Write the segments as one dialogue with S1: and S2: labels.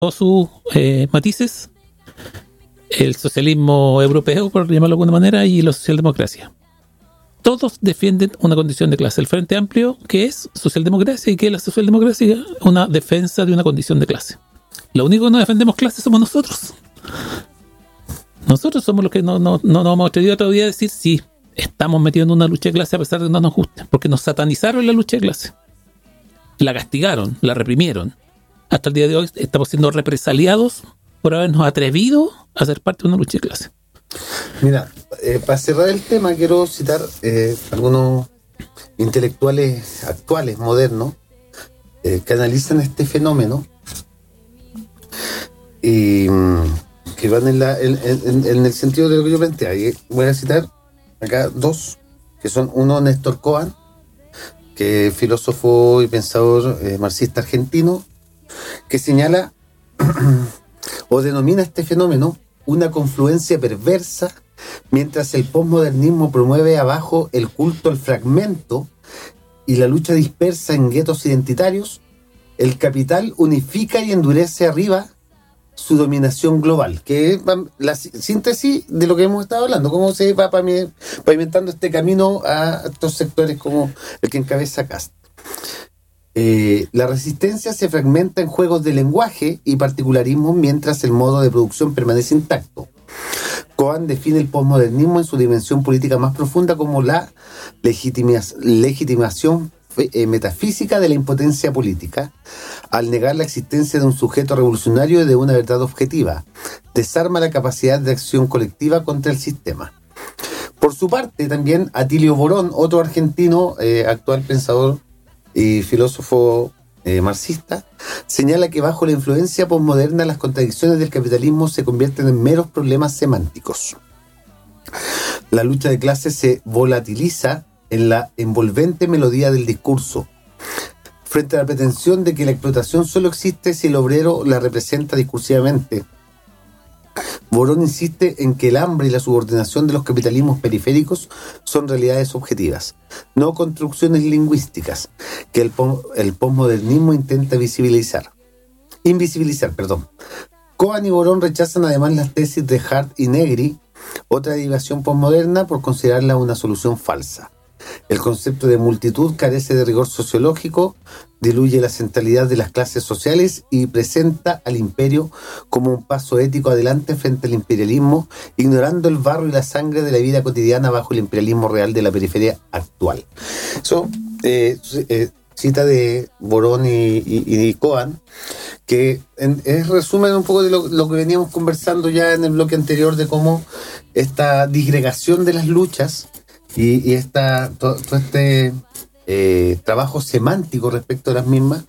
S1: todos sus matices, el socialismo europeo, por llamarlo de alguna manera, y la socialdemocracia. Todos defienden una condición de clase. El Frente Amplio, que es socialdemocracia, y que la socialdemocracia es una defensa de una condición de clase. Lo único que no defendemos clase somos nosotros. Nosotros somos los que no nos hemos atrevido otro día a decir sí, estamos metidos en una lucha de clase a pesar de que no nos guste, porque nos satanizaron la lucha de clase. La castigaron, la reprimieron. Hasta el día de hoy estamos siendo represaliados por habernos atrevido a ser parte de una lucha de clase.
S2: Mira, para cerrar el tema quiero citar algunos intelectuales actuales, modernos, que analizan este fenómeno y que van en el sentido de lo que yo planteé. Y voy a citar acá dos, que son uno, Néstor Cohen, que es filósofo y pensador marxista argentino, que señala o denomina este fenómeno una confluencia perversa. Mientras el posmodernismo promueve abajo el culto al fragmento y la lucha dispersa en guetos identitarios, el capital unifica y endurece arriba su dominación global, que es la síntesis de lo que hemos estado hablando, cómo se va pavimentando este camino a estos sectores como el que encabeza Kast. La resistencia se fragmenta en juegos de lenguaje y particularismo mientras el modo de producción permanece intacto. Cohen define el posmodernismo en su dimensión política más profunda como la legitimación metafísica de la impotencia política, al negar la existencia de un sujeto revolucionario y de una verdad objetiva. Desarma la capacidad de acción colectiva contra el sistema. Por su parte, también Atilio Borón, otro argentino, actual pensador y filósofo marxista, señala que bajo la influencia posmoderna las contradicciones del capitalismo se convierten en meros problemas semánticos. La lucha de clases se volatiliza en la envolvente melodía del discurso, frente a la pretensión de que la explotación solo existe si el obrero la representa discursivamente. Borón insiste en que el hambre y la subordinación de los capitalismos periféricos son realidades objetivas, no construcciones lingüísticas, que el posmodernismo intenta invisibilizar. Cohen y Borón rechazan además las tesis de Hart y Negri, otra derivación posmoderna, por considerarla una solución falsa. El concepto de multitud carece de rigor sociológico, diluye la centralidad de las clases sociales y presenta al imperio como un paso ético adelante frente al imperialismo, ignorando el barro y la sangre de la vida cotidiana bajo el imperialismo real de la periferia actual. Eso, cita de Borón y Cohen, que es resumen un poco de lo que veníamos conversando ya en el bloque anterior, de cómo esta disgregación de las luchas y todo este trabajo semántico respecto a las mismas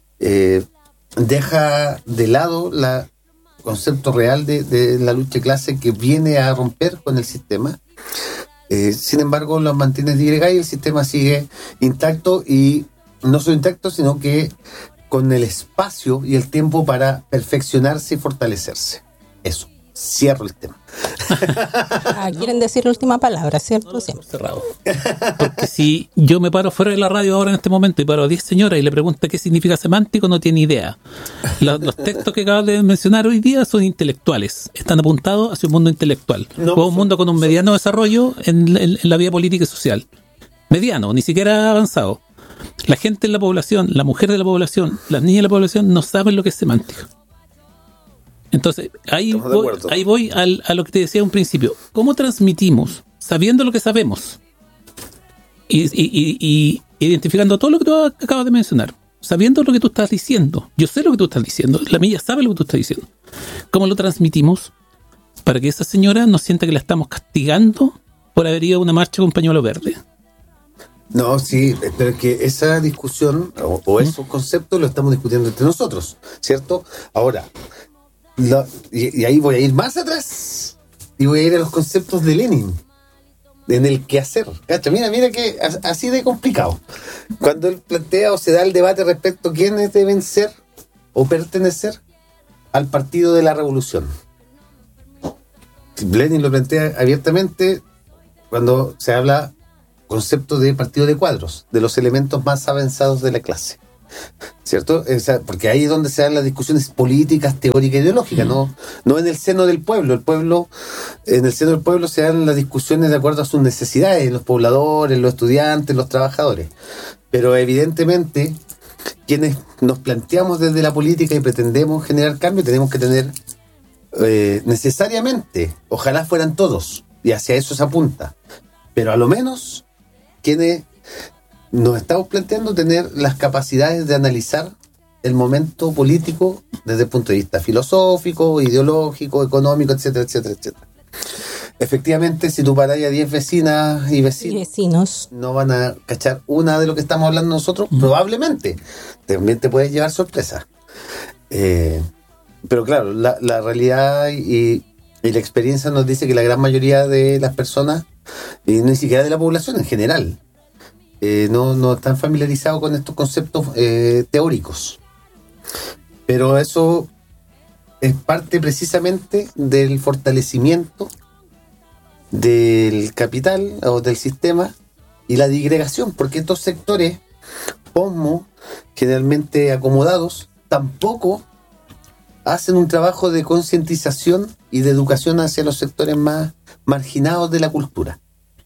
S2: deja de lado el concepto real de la lucha de clase, que viene a romper con el sistema. Sin embargo, los mantiene disgregados y el sistema sigue intacto, y no solo intacto, sino que con el espacio y el tiempo para perfeccionarse y fortalecerse. Eso. Cierro el tema.
S3: Quieren decir la última palabra, ¿cierto?
S1: No, cerrado. Porque si yo me paro fuera de la radio ahora en este momento y paro a 10 señoras y le pregunto qué significa semántico, no tiene idea. Los textos que acabas de mencionar hoy día son intelectuales, están apuntados hacia un mundo intelectual, o un mundo con un mediano desarrollo en la vida política y social. Mediano, ni siquiera avanzado. La gente en la población, la mujer de la población, las niñas de la población no saben lo que es semántica. Entonces, ahí voy a lo que te decía en un principio. ¿Cómo transmitimos sabiendo lo que sabemos? Y identificando todo lo que tú acabas de mencionar. Sabiendo lo que tú estás diciendo. Yo sé lo que tú estás diciendo. La milla sabe lo que tú estás diciendo. ¿Cómo lo transmitimos? Para que esa señora no sienta que la estamos castigando por haber ido a una marcha con pañuelo verde.
S2: No, sí, pero es que esa discusión o esos conceptos lo estamos discutiendo entre nosotros, ¿cierto? Ahora, y ahí voy a ir más atrás y voy a ir a los conceptos de Lenin en el quehacer. ¿Cacha? Mira que así de complicado, cuando él plantea o se da el debate respecto a quiénes deben ser o pertenecer al partido de la revolución. Lenin lo plantea abiertamente cuando se habla concepto de partido de cuadros, de los elementos más avanzados de la clase. ¿cierto? O sea, porque ahí es donde se dan las discusiones políticas, teóricas, ideológicas, no en el seno del pueblo. En el seno del pueblo se dan las discusiones de acuerdo a sus necesidades, los pobladores, los estudiantes, los trabajadores. Pero evidentemente, quienes nos planteamos desde la política y pretendemos generar cambio, tenemos que tener necesariamente, ojalá fueran todos, y hacia eso se apunta, pero a lo menos quienes nos estamos planteando tener las capacidades de analizar el momento político desde el punto de vista filosófico, ideológico, económico, etcétera, etcétera, etcétera. Efectivamente, si tú paras a 10 vecinas y vecinos, no van a cachar una de lo que estamos hablando nosotros, probablemente. También te puedes llevar sorpresa. Pero claro, la realidad y la experiencia nos dice que la gran mayoría de las personas, y ni siquiera de la población en general, no están familiarizados con estos conceptos teóricos. Pero eso es parte precisamente del fortalecimiento del capital o del sistema y la disgregación, porque estos sectores posmo, generalmente acomodados, tampoco hacen un trabajo de concientización y de educación hacia los sectores más marginados de la cultura.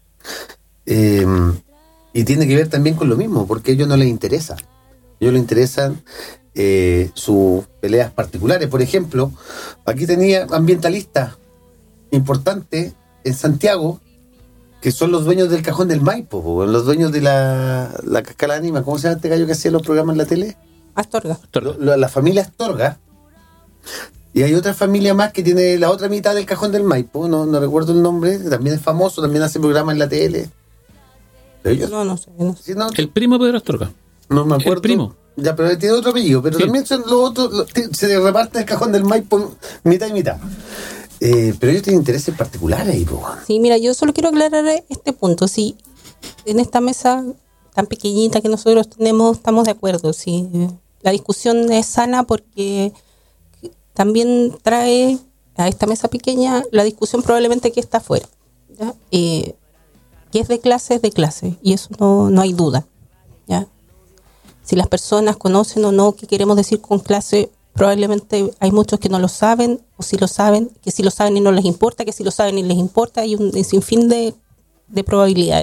S2: Y tiene que ver también con lo mismo, porque a ellos no les interesa. A ellos les interesan sus peleas particulares. Por ejemplo, aquí tenía ambientalistas importantes en Santiago, que son los dueños del Cajón del Maipo, los dueños de la Cascada Anima. ¿Cómo se llama este gallo que hacía los programas en la tele?
S3: Astorga.
S2: La familia Astorga. Y hay otra familia más que tiene la otra mitad del Cajón del Maipo, no recuerdo el nombre, también es famoso, también hace programas en la tele. Pero ellos,
S3: No sé.
S2: ¿sí, no?
S1: El primo de Pedro Astorga.
S2: No me acuerdo.
S1: El primo.
S2: Ya, pero tiene otro apellido, pero sí. También son los otros, se reparte el Cajón del Maipo mitad y mitad. Pero ellos tienen intereses particulares ahí, po.
S3: Sí, mira, yo solo quiero aclarar este punto. Si en esta mesa tan pequeñita que nosotros tenemos, estamos de acuerdo. Si la discusión es sana porque también trae a esta mesa pequeña la discusión probablemente que está afuera, ¿ya? Que es de clase, y eso no hay duda, ¿ya? Si las personas conocen o no qué queremos decir con clase, probablemente hay muchos que no lo saben, o si lo saben, que si lo saben y no les importa, que si lo saben y les importa, hay un sinfín de probabilidades.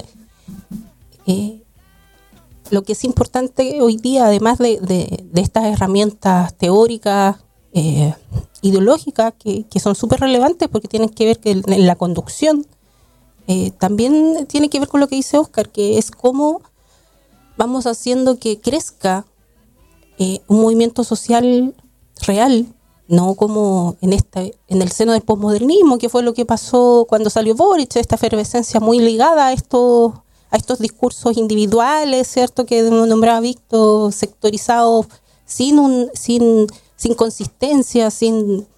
S3: Lo que es importante hoy día, además de estas herramientas teóricas, ideológicas, que son súper relevantes porque tienen que ver que en la conducción, también tiene que ver con lo que dice Óscar, que es cómo vamos haciendo que crezca un movimiento social real, no como en el seno del posmodernismo, que fue lo que pasó cuando salió Boric, esta efervescencia muy ligada a estos discursos individuales, ¿cierto?, que nombraba Víctor, sectorizados, sin consistencia, sin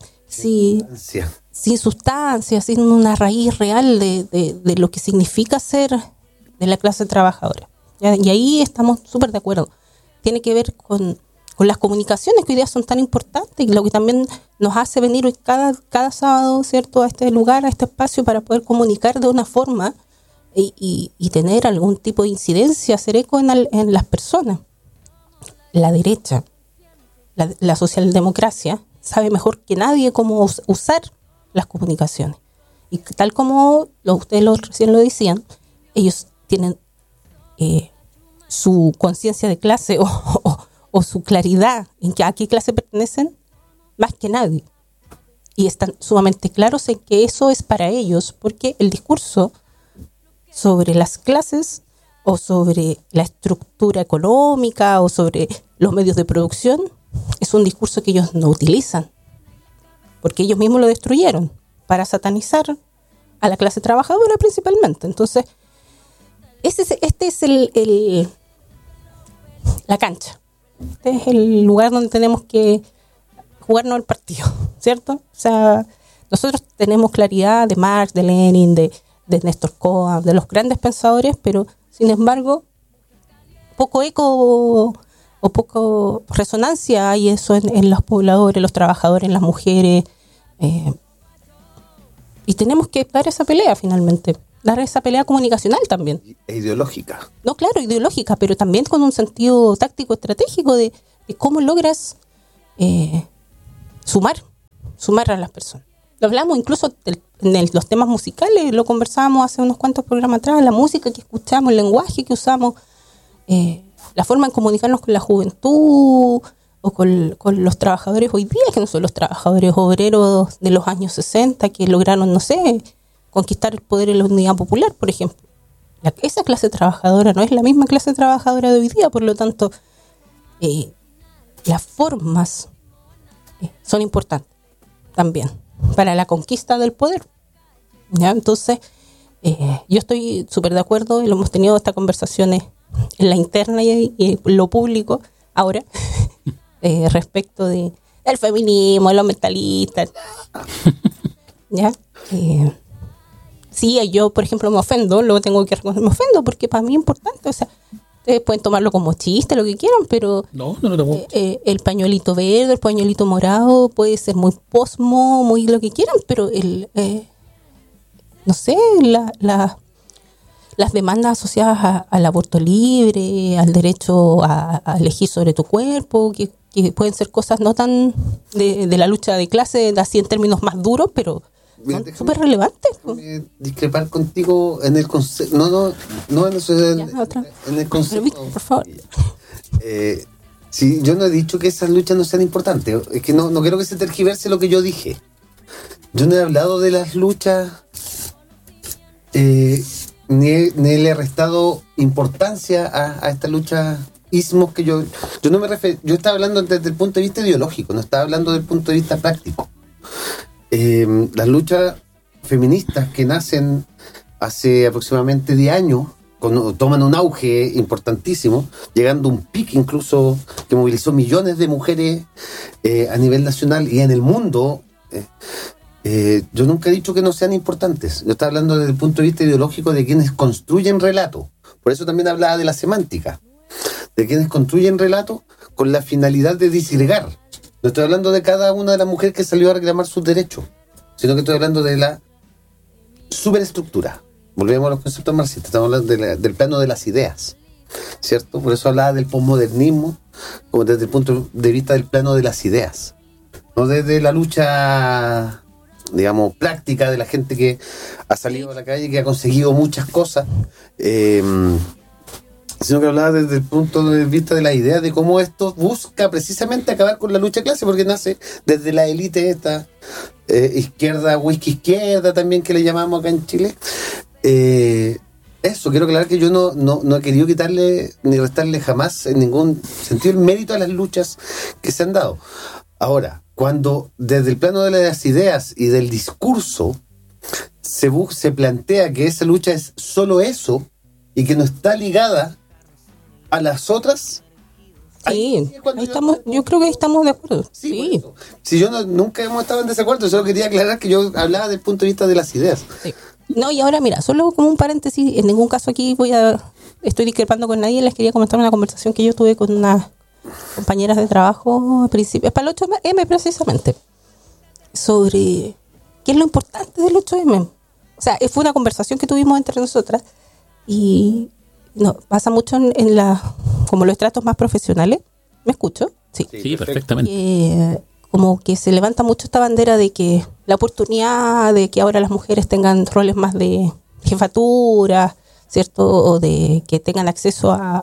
S3: sustancia, sin una raíz real de lo que significa ser de la clase trabajadora. ¿Ya? Y ahí estamos súper de acuerdo. Tiene que ver con las comunicaciones, que hoy día son tan importantes, y lo que también nos hace venir hoy cada sábado, ¿cierto?, a este lugar, a este espacio, para poder comunicar de una forma y tener algún tipo de incidencia, hacer eco en las personas. La derecha, la socialdemocracia, sabe mejor que nadie cómo usar las comunicaciones. Y tal como ustedes recién lo decían, ellos tienen su conciencia de clase o su claridad en a qué clase pertenecen más que nadie. Y están sumamente claros en que eso es para ellos, porque el discurso sobre las clases o sobre la estructura económica o sobre los medios de producción es un discurso que ellos no utilizan, porque ellos mismos lo destruyeron para satanizar a la clase trabajadora principalmente. Entonces, este es la cancha. Este es el lugar donde tenemos que jugarnos el partido, ¿cierto? O sea, nosotros tenemos claridad de Marx, de Lenin, de Néstor Cohen, de los grandes pensadores, pero sin embargo, poco eco o poco resonancia hay eso en los pobladores, los trabajadores, las mujeres. Y tenemos que dar esa pelea finalmente. dar esa pelea comunicacional también.
S2: E ideológica.
S3: No, claro, ideológica, pero también con un sentido táctico, estratégico de cómo logras sumar a las personas. Lo hablamos incluso en los temas musicales, lo conversábamos hace unos cuantos programas atrás, la música que escuchamos, el lenguaje que usamos, la forma de comunicarnos con la juventud o con los trabajadores hoy día, que no son los trabajadores obreros de los años 60 que lograron, no sé, conquistar el poder en la unidad popular, por ejemplo. Esa clase trabajadora no es la misma clase trabajadora de hoy día, por lo tanto, las formas son importantes también para la conquista del poder. ¿Ya? Entonces, yo estoy súper de acuerdo y lo hemos tenido estas conversaciones en la interna y en lo público ahora respecto del feminismo, los mentalistas. ¿Ya? Sí, yo, por ejemplo, me ofendo, luego tengo que reconocer, me ofendo porque para mí es importante, o sea, ustedes pueden tomarlo como chiste, lo que quieran, pero
S1: no lo tomo.
S3: El pañuelito verde, el pañuelito morado puede ser muy posmo, muy lo que quieran, pero no sé, las demandas asociadas al aborto libre, al derecho a elegir sobre tu cuerpo, que pueden ser cosas no tan de la lucha de clase, así en términos más duros, pero
S2: Mira,
S3: son súper relevantes.
S2: Discrepar contigo en el concepto. No en eso. En el concepto.
S3: Por favor.
S2: Sí, yo no he dicho que esas luchas no sean importantes. Es que no quiero que se tergiverse lo que yo dije. Yo no he hablado de las luchas, ni le he restado importancia a esta lucha ismos que yo no me refiero. Yo estaba hablando desde el punto de vista ideológico, no estaba hablando desde el punto de vista práctico. Las luchas feministas que nacen hace aproximadamente 10 años toman un auge importantísimo, llegando a un pico incluso que movilizó millones de mujeres a nivel nacional y en el mundo. Yo nunca he dicho que no sean importantes. Yo estaba hablando desde el punto de vista ideológico de quienes construyen relato. Por eso también hablaba de la semántica, de quienes construyen relato con la finalidad de disgregar. No estoy hablando de cada una de las mujeres que salió a reclamar sus derechos, sino que estoy hablando de la superestructura. Volvemos a los conceptos marxistas, estamos hablando del plano de las ideas, ¿cierto? Por eso hablaba del posmodernismo, como desde el punto de vista del plano de las ideas, no desde la lucha, digamos, práctica de la gente que ha salido a la calle y que ha conseguido muchas cosas, sino que hablaba desde el punto de vista de la idea de cómo esto busca precisamente acabar con la lucha de clase, porque nace desde la élite esta izquierda, whisky izquierda también que le llamamos acá en Chile. Eso, quiero aclarar que yo no he querido quitarle ni restarle jamás en ningún sentido el mérito a las luchas que se han dado. Ahora, cuando desde el plano de las ideas y del discurso se plantea que esa lucha es solo eso y que no está ligada a las otras.
S3: Sí, ahí estamos, yo creo que ahí estamos de acuerdo. Sí.
S2: Si yo nunca hemos estado en desacuerdo, solo quería aclarar que yo hablaba del punto de vista de las ideas.
S3: Sí. No, y ahora mira, solo como un paréntesis, en ningún caso aquí estoy discrepando con nadie, les quería comentar una conversación que yo tuve con unas compañeras de trabajo a principios, para el 8M precisamente, sobre qué es lo importante del 8M. O sea, fue una conversación que tuvimos entre nosotras y pasa mucho en como los estratos más profesionales. ¿Me escucho?
S1: Sí, perfectamente.
S3: Como que se levanta mucho esta bandera de que la oportunidad de que ahora las mujeres tengan roles más de jefatura, ¿cierto? O de que tengan acceso a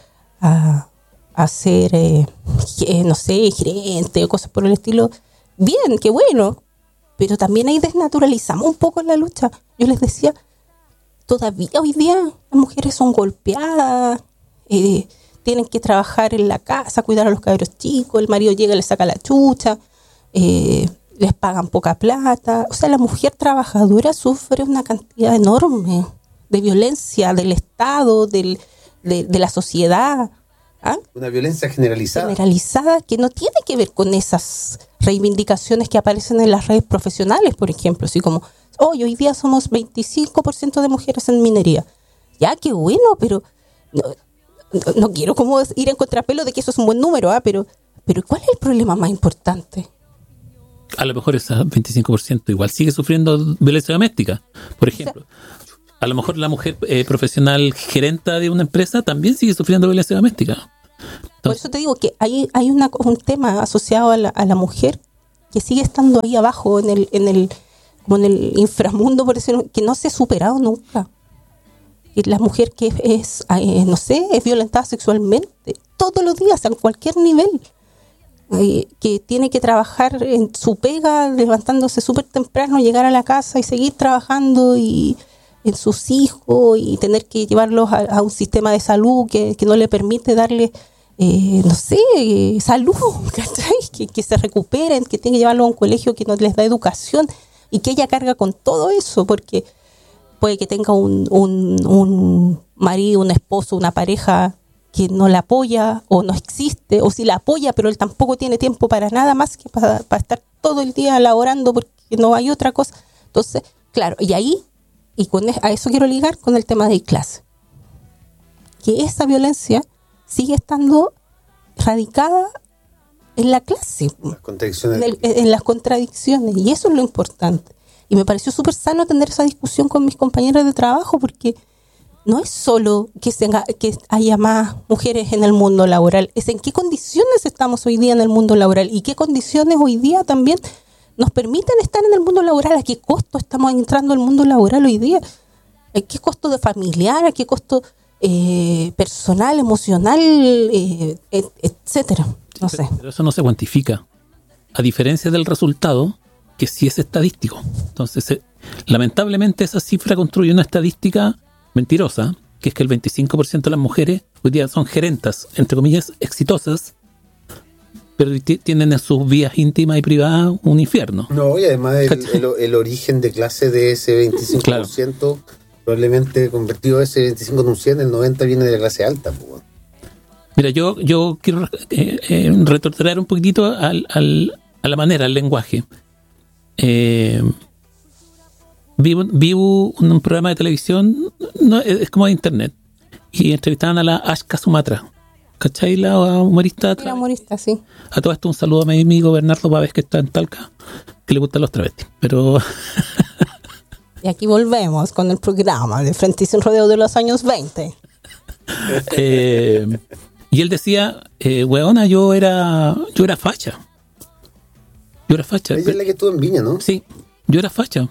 S3: ser, no sé, gerente o cosas por el estilo. Bien, qué bueno. Pero también ahí desnaturalizamos un poco la lucha. Yo les decía, todavía hoy día las mujeres son golpeadas, tienen que trabajar en la casa, cuidar a los cabros chicos, el marido llega y les saca la chucha, les pagan poca plata. O sea, la mujer trabajadora sufre una cantidad enorme de violencia del Estado, de la sociedad. ¿Ah?
S2: Una violencia generalizada.
S3: Generalizada que no tiene que ver con esas reivindicaciones que aparecen en las redes profesionales, por ejemplo, así como, hoy día somos 25% de mujeres en minería. Ya, qué bueno, pero no quiero como ir en contrapelo de que eso es un buen número, pero ¿cuál es el problema más importante?
S1: A lo mejor ese 25% igual sigue sufriendo violencia doméstica, por ejemplo. A lo mejor la mujer profesional gerenta de una empresa también sigue sufriendo violencia doméstica.
S3: Por eso te digo que hay un tema asociado a la mujer que sigue estando ahí abajo en el inframundo, por decirlo, que no se ha superado nunca. Y la mujer que es violentada sexualmente todos los días, a cualquier nivel, que tiene que trabajar en su pega, levantándose súper temprano, llegar a la casa y seguir trabajando y en sus hijos y tener que llevarlos a un sistema de salud que no le permite darle salud, ¿cachai? Que se recuperen, que tiene que llevarlos a un colegio que no les da educación y que ella carga con todo eso, porque puede que tenga un marido, un esposo, una pareja que no la apoya o no existe, o si la apoya pero él tampoco tiene tiempo para nada más que para estar todo el día laborando porque no hay otra cosa. Entonces, claro, a eso quiero ligar con el tema de clase, que esa violencia sigue estando radicada en la clase, en las contradicciones, y eso es lo importante. Y me pareció súper sano tener esa discusión con mis compañeros de trabajo, porque no es solo que haya más mujeres en el mundo laboral, es en qué condiciones estamos hoy día en el mundo laboral y qué condiciones hoy día también nos permiten estar en el mundo laboral, a qué costo estamos entrando al mundo laboral hoy día, a qué costo de familiar, a qué costo personal, emocional, etcétera. No sé.
S1: Pero eso no se cuantifica, a diferencia del resultado, que sí es estadístico. Entonces, lamentablemente esa cifra construye una estadística mentirosa, que es que el 25% de las mujeres hoy día son gerentas, entre comillas, exitosas, pero tienen en sus vidas íntimas y privadas un infierno.
S2: No, y además el origen de clase de ese 25%, claro, probablemente convertido ese 25 en un 100, el 90 viene de la clase alta. Pues.
S1: Mira, yo quiero retornar un poquitito a la manera, al lenguaje. Vi un programa de televisión, es como de internet, y entrevistaban a la Ashka Sumatra, ¿cachai? La humorista.
S3: La humorista, sí.
S1: A todo esto un saludo a mi amigo Bernardo Pávez, que está en Talca, que le gustan los travestis, pero...
S3: Y aquí volvemos con el programa de Frente y Sin Rodeo de los años 20.
S1: Y él decía, weona, yo era facha. Ella es
S2: la que estuvo en Viña, ¿no?
S1: Sí, yo era facha.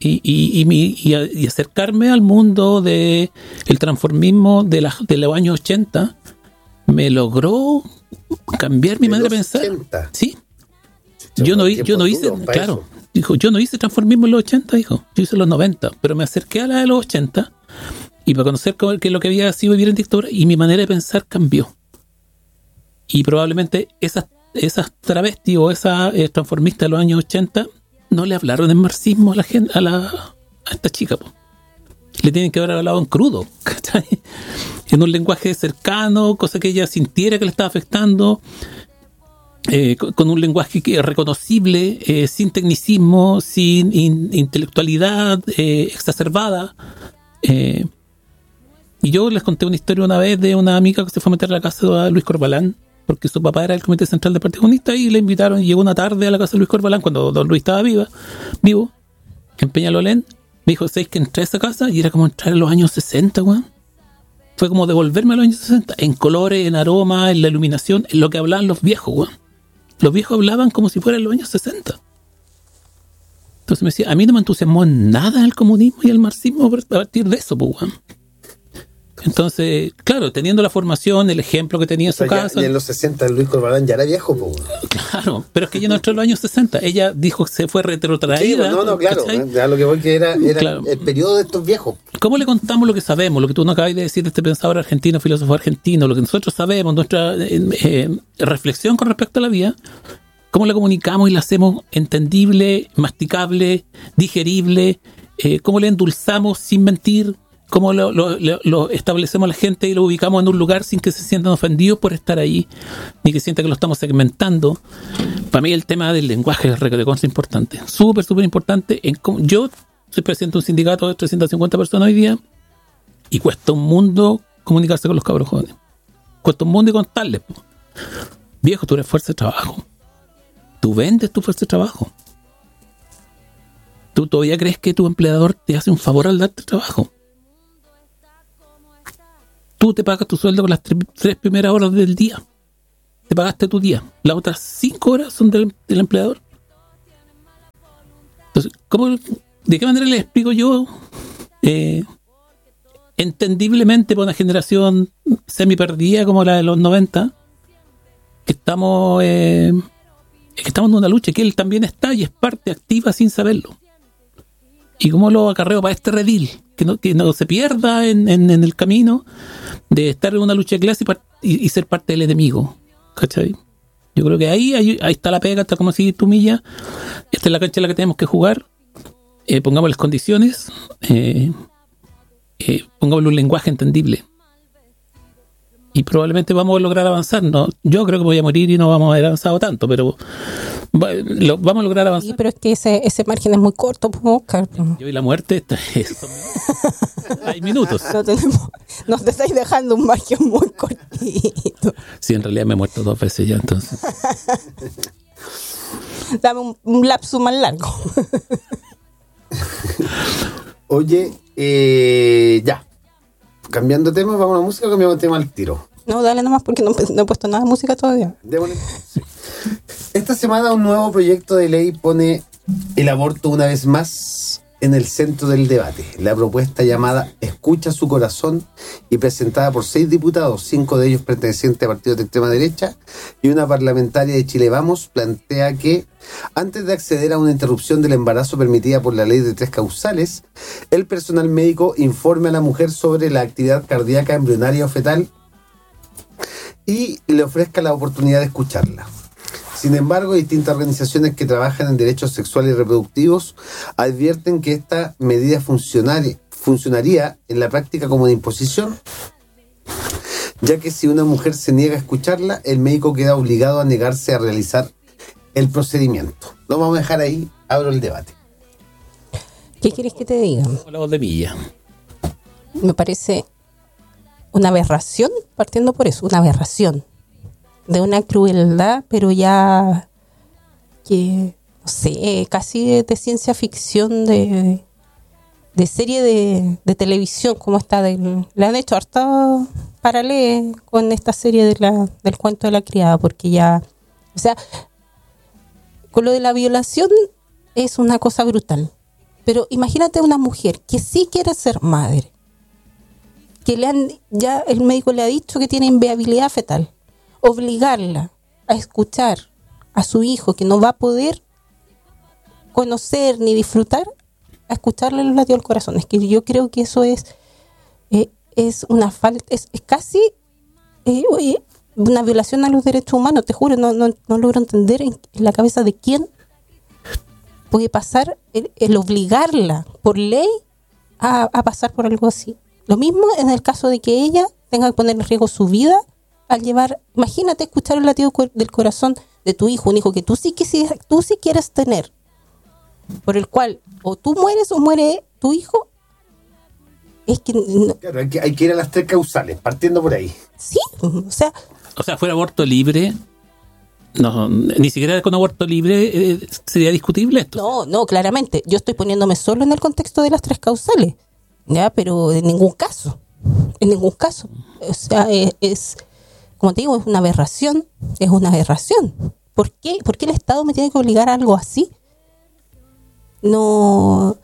S1: Y acercarme al mundo del transformismo de los años 80 me logró cambiar mi manera de pensar. 80. Sí. Yo no hice, claro. Dijo, yo no hice transformismo en los 80, dijo. Yo hice en los 90, pero me acerqué a la de los 80 y para conocer qué es lo que había sido vivir en dictadura, y mi manera de pensar cambió. Y probablemente esas travestis o esas transformistas de los años 80 no le hablaron en marxismo a la gente, a esta chica, po. Le tienen que haber hablado en crudo, ¿cachai? En un lenguaje cercano, cosa que ella sintiera que le estaba afectando, con un lenguaje que es reconocible, sin tecnicismo, sin intelectualidad exacerbada. Y yo les conté una historia una vez de una amiga que se fue a meter a la casa de Luis Corbalán, porque su papá era el comité central del Partido Comunista, y le invitaron, y llegó una tarde a la casa de Luis Corbalán cuando don Luis estaba vivo, en Peñalolén. Me dijo, ¿sabes que entré a esa casa? Y era como entrar en los años 60, weón. Fue como devolverme a los años 60, en colores, en aroma, en la iluminación, en lo que hablaban los viejos, weón. Los viejos hablaban como si fueran los años 60. Entonces me decía, a mí no me entusiasmó nada el comunismo y el marxismo a partir de eso, pues, weón. Entonces, claro, teniendo la formación, el ejemplo que tenía en su casa.
S2: Y en los 60 Luis Corbalán ya era viejo, pues.
S1: Claro, pero es que ella no entró en los años 60. Ella dijo que se fue retrotraída.
S2: Sí, no, claro. Ya lo que voy que era claro, el periodo de estos viejos.
S1: ¿Cómo le contamos lo que sabemos? Lo que tú nos acabas de decir de este pensador argentino, filósofo argentino, lo que nosotros sabemos, nuestra reflexión con respecto a la vida. ¿Cómo la comunicamos y la hacemos entendible, masticable, digerible? ¿Cómo le endulzamos sin mentir? ¿Cómo lo establecemos a la gente y lo ubicamos en un lugar sin que se sientan ofendidos por estar ahí, ni que sientan que lo estamos segmentando? Para mí el tema del lenguaje es recontra importante, súper importante. Yo soy presidente de un sindicato de 350 personas hoy día y cuesta un mundo comunicarse con los cabros jóvenes. Cuesta un mundo y contarles. Viejo, tú eres fuerza de trabajo. Tú vendes tu fuerza de trabajo. ¿Tú todavía crees que tu empleador te hace un favor al darte trabajo? tú te pagas tu sueldo por las 3 primeras horas del día. Te pagaste tu día. Las otras 5 horas son del empleador. Entonces, ¿de qué manera les explico yo? Entendiblemente para una generación semi perdida como la de los 90, que estamos en una lucha que él también está y es parte activa sin saberlo. Y cómo lo acarreo para este redil, que no se pierda en el camino de estar en una lucha de clase y ser parte del enemigo. ¿Cachai? Yo creo que ahí está la pega, está como si tú millas. Esta es la cancha en la que tenemos que jugar. Pongamos las condiciones. Pongámosle un lenguaje entendible. Y probablemente vamos a lograr avanzar. No, yo creo que voy a morir y no vamos a haber avanzado tanto, pero vamos a lograr avanzar.
S3: Sí, pero es que ese margen es muy corto, Oscar.
S1: Yo y la muerte, hay minutos.
S3: Nos estáis dejando un margen muy cortito.
S1: Sí, en realidad me he muerto 2 veces ya, entonces.
S3: Dame un lapso más largo.
S2: Oye, ya. Cambiando de tema, ¿vamos a la música o cambiamos de tema al tiro?
S3: No, dale nomás porque no he puesto nada de música todavía.
S2: Démosle. Sí. Esta semana un nuevo proyecto de ley pone el aborto una vez más en el centro del debate. La propuesta llamada Escucha su corazón y presentada por 6 diputados, 5 de ellos pertenecientes a partidos de extrema derecha y una parlamentaria de Chile Vamos, plantea que antes de acceder a una interrupción del embarazo permitida por la ley de 3 causales, el personal médico informe a la mujer sobre la actividad cardíaca embrionaria o fetal y le ofrezca la oportunidad de escucharla. Sin embargo, distintas organizaciones que trabajan en derechos sexuales y reproductivos advierten que esta medida funcionaría en la práctica como una imposición, ya que si una mujer se niega a escucharla, el médico queda obligado a negarse a realizar el procedimiento. Lo vamos a dejar ahí, abro el debate.
S3: ¿Qué quieres que te diga?
S1: La voz de Milla.
S3: Me parece una aberración, partiendo por eso, una aberración. De una crueldad, pero ya que, no sé, casi de ciencia ficción, de serie de televisión, como está. Le han hecho harto paralelo con esta serie del cuento de la criada, porque ya, o sea, con lo de la violación es una cosa brutal. Pero imagínate una mujer que sí quiere ser madre, que ya el médico le ha dicho que tiene inviabilidad fetal. Obligarla a escuchar a su hijo que no va a poder conocer ni disfrutar, a escucharle los latidos del corazón. Es que yo creo que eso es una falta, es casi una violación a los derechos humanos. Te juro, no logro entender en la cabeza de quién puede pasar el obligarla por ley a pasar por algo así. Lo mismo en el caso de que ella tenga que poner en riesgo su vida al llevar, imagínate escuchar el latido del corazón de tu hijo, un hijo que tú sí quieres tener, por el cual o tú mueres o muere tu hijo. Es que no.
S2: Claro, hay que ir a las 3 causales, partiendo por ahí.
S3: Sí, o sea,
S1: fuera aborto libre, no, ni siquiera con aborto libre sería discutible esto.
S3: No, claramente. Yo estoy poniéndome solo en el contexto de las 3 causales, ya, pero en ningún caso. O sea, es como te digo, es una aberración. ¿Por qué el Estado me tiene que obligar a algo así? No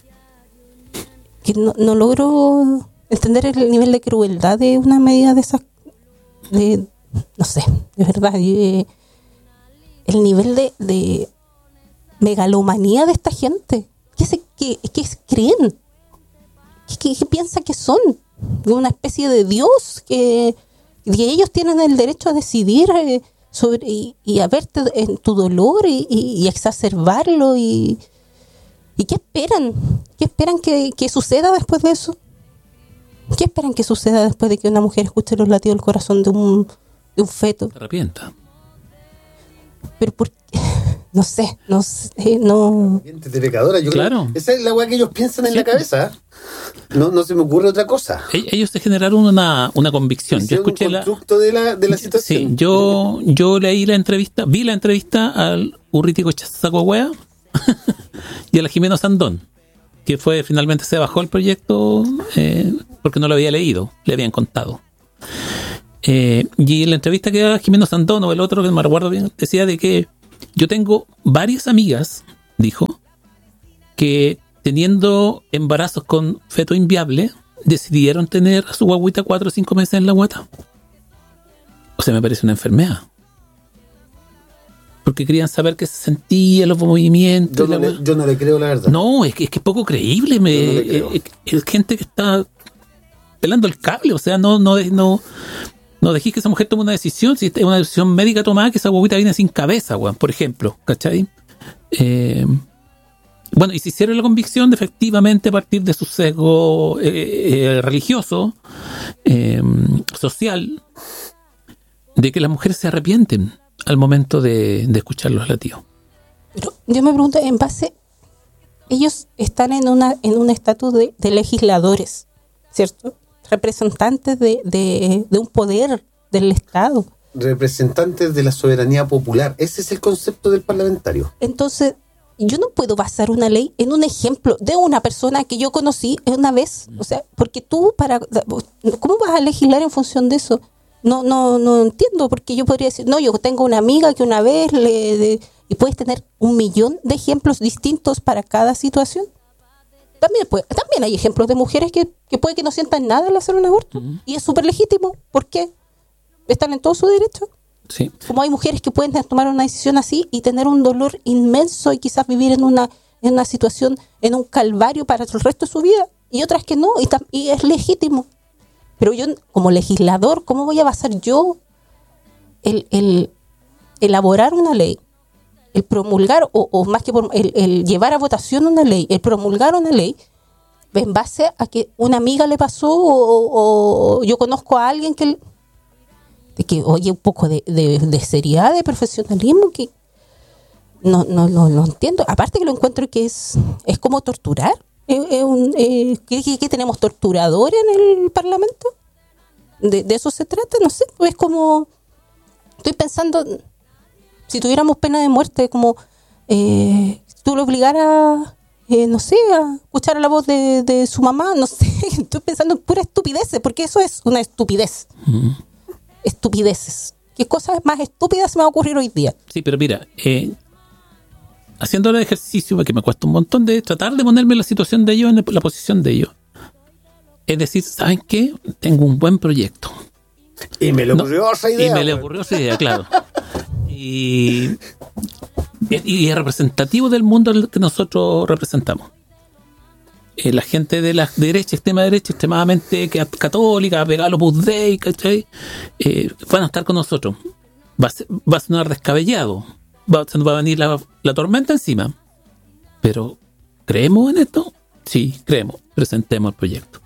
S3: logro entender el nivel de crueldad de una medida de esas. No sé, de verdad. El nivel de megalomanía de esta gente. ¿Qué creen? ¿Qué piensan que son? Una especie de Dios que ellos tienen el derecho a decidir sobre y a verte en tu dolor y exacerbarlo y ¿qué esperan? ¿Qué esperan que suceda después de eso? ¿Qué esperan que suceda después de que una mujer escuche los latidos del corazón de un feto?
S1: Se arrepienta.
S3: Pero ¿por qué? No sé, no.
S2: De pecadora, yo
S1: claro.
S2: Creo. Esa es la weá que ellos piensan en la cabeza. No se me ocurre otra cosa.
S1: Ellos se generaron una convicción. Yo escuché
S2: un constructo de la situación.
S1: Sí, yo leí vi la entrevista al Urritico Chazacohuea y a la Jimena Sandón, que finalmente se bajó el proyecto porque no lo había leído, le habían contado. Y en la entrevista que da Jimeno Sandón o el otro, que no me recuerdo bien, decía de que yo tengo varias amigas, dijo, que teniendo embarazos con feto inviable, decidieron tener a su guaguita 4 o 5 meses en la guata. O sea, me parece una enfermedad. Porque querían saber qué se sentía, los movimientos.
S2: Yo no le creo, la verdad.
S1: No, es que es poco creíble. Es gente que está pelando el cable. O sea, no dejéis que esa mujer tome una decisión. Si es una decisión médica tomada, que esa guaguita viene sin cabeza, weón, por ejemplo. ¿Cachai? Bueno, y se hicieron la convicción de efectivamente, a partir de su sesgo religioso, social, de que las mujeres se arrepienten al momento de escuchar los latidos.
S3: Pero yo me pregunto, en base, ellos están en un estatus de legisladores, ¿cierto? Representantes de un poder del Estado.
S2: Representantes de la soberanía popular. Ese es el concepto del parlamentario.
S3: Entonces, yo no puedo basar una ley en un ejemplo de una persona que yo conocí una vez. O sea, porque tú, ¿cómo vas a legislar en función de eso? No entiendo, porque yo podría decir, no, yo tengo una amiga que una vez y puedes tener 1.000.000 de ejemplos distintos para cada situación. También hay ejemplos de mujeres que puede que no sientan nada al hacer un aborto. Y es súper legítimo. ¿Por qué? Están en todo su derecho.
S1: Sí.
S3: Como hay mujeres que pueden tomar una decisión así y tener un dolor inmenso y quizás vivir en una situación, en un calvario para el resto de su vida, y otras que no, y es legítimo. Pero yo, como legislador, ¿cómo voy a basar yo el elaborar una ley, el promulgar, o más que el llevar a votación una ley, el promulgar una ley, en base a que una amiga le pasó o yo conozco a alguien que oye, un poco de seriedad, de profesionalismo, que no entiendo. Aparte que lo encuentro que es como torturar. ¿Qué tenemos, torturadores en el Parlamento? ¿De eso se trata? No sé, pues es como, estoy pensando, si tuviéramos pena de muerte, como tú lo obligaras, no sé, a escuchar la voz de su mamá, no sé, estoy pensando en pura estupideces, porque eso es una estupidez. Estupideces. ¿Qué cosas más estúpidas se me va a ocurrir hoy día?
S1: Sí, pero mira, haciendo el ejercicio, que me cuesta un montón, de tratar de ponerme en la situación de ellos, en la posición de ellos. Es decir, ¿saben qué? Tengo un buen proyecto.
S2: Y me le ocurrió esa
S1: idea. Claro. Y es representativo del mundo que nosotros representamos. La gente de la derecha, extrema derecha, extremadamente católica, pegada a los Opus Dei, ¿cachai? Van a estar con nosotros. Va a sonar descabellado. Se nos va a venir la tormenta encima. Pero, ¿creemos en esto? Sí, creemos. Presentemos el proyecto.